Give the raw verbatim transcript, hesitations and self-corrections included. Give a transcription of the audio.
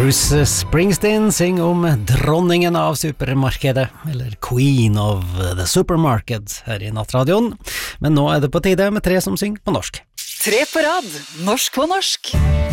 Bruce Springsteen synger om dronningen av supermarkedet, eller Queen of the Supermarket, her i Nattradioen. Men nå er det på tide med tre som synger på norsk. Tre på rad, norsk på norsk.